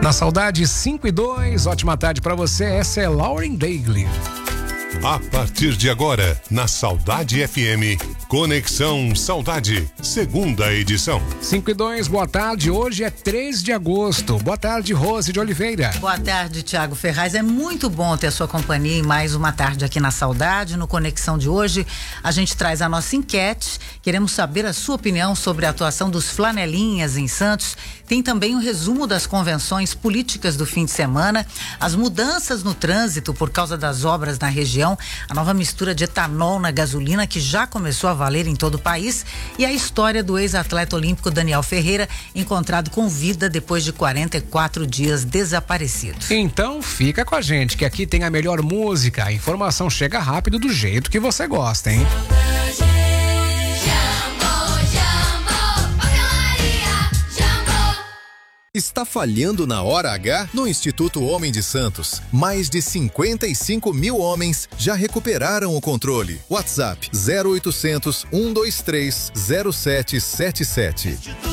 Na Saudade 5 e 2, ótima tarde pra você, essa é Lauren Daigle. A partir de agora, na Saudade FM, Conexão Saudade, segunda edição. 5 e 2, boa tarde, hoje é 3 de agosto. Boa tarde, Rose de Oliveira. Boa tarde, Thiago Ferraz. É muito bom ter a sua companhia em mais uma tarde aqui na Saudade. No Conexão de hoje, a gente traz a nossa enquete. Queremos saber a sua opinião sobre a atuação dos flanelinhas em Santos. Tem também um resumo das convenções políticas do fim de semana, as mudanças no trânsito por causa das obras na região, a nova mistura de etanol na gasolina que já começou a valer em todo o país e a história do ex-atleta olímpico Daniel Ferreira, encontrado com vida depois de 44 dias desaparecido. Então fica com a gente que aqui tem a melhor música, a informação chega rápido do jeito que você gosta, hein? Está falhando na hora H? No Instituto Homem de Santos, mais de 55 mil homens já recuperaram o controle. WhatsApp 0800 123 0777.